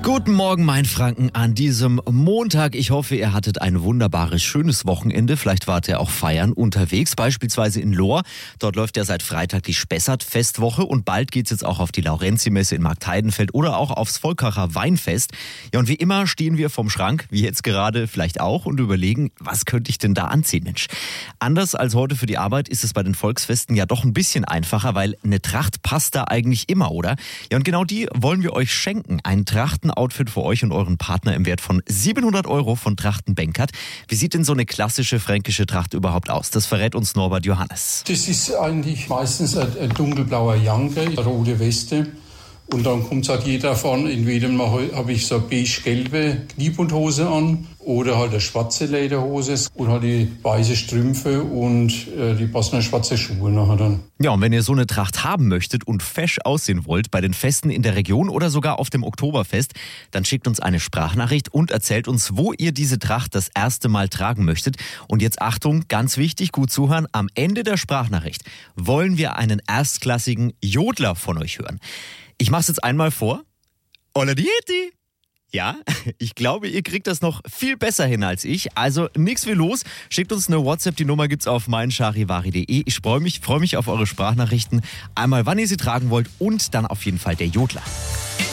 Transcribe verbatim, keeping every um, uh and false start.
Guten Morgen, mein Franken, an diesem Montag. Ich hoffe, ihr hattet ein wunderbares, schönes Wochenende. Vielleicht wart ihr auch feiern unterwegs, beispielsweise in Lohr. Dort läuft ja seit Freitag die Spessart-Festwoche und bald geht's jetzt auch auf die Laurenzi-Messe in Marktheidenfeld oder auch aufs Volkacher Weinfest. Ja, und wie immer stehen wir vorm Schrank, wie jetzt gerade vielleicht auch, und überlegen, was könnte ich denn da anziehen, Mensch. Anders als heute für die Arbeit ist es bei den Volksfesten ja doch ein bisschen einfacher, weil eine Tracht passt da eigentlich immer, oder? Ja, und genau die wollen wir euch schenken. Ein Trachten Outfit für euch und euren Partner im Wert von siebenhundert Euro von Trachten Benkert. Wie sieht denn so eine klassische fränkische Tracht überhaupt aus? Das verrät uns Norbert Johannes. Das ist eigentlich meistens ein, ein dunkelblauer Janke, eine rote Weste. Und dann kommt es halt jeder davon, entweder habe ich so eine beige-gelbe Kniebundhose an oder halt eine schwarze Lederhose und halt die weiße Strümpfe und äh, die passenden schwarze Schuhe nachher dann. Ja, und wenn ihr so eine Tracht haben möchtet und fesch aussehen wollt bei den Festen in der Region oder sogar auf dem Oktoberfest, dann schickt uns eine Sprachnachricht und erzählt uns, wo ihr diese Tracht das erste Mal tragen möchtet. Und jetzt Achtung, ganz wichtig, gut zuhören, am Ende der Sprachnachricht wollen wir einen erstklassigen Jodler von euch hören. Ich mach's jetzt einmal vor. Olla Dieti! Ja, ich glaube, ihr kriegt das noch viel besser hin als ich. Also nix wie los. Schickt uns eine WhatsApp, die Nummer gibt's auf meincharivari punkt de. Ich freue mich, freue mich auf eure Sprachnachrichten. Einmal, wann ihr sie tragen wollt und dann auf jeden Fall der Jodler.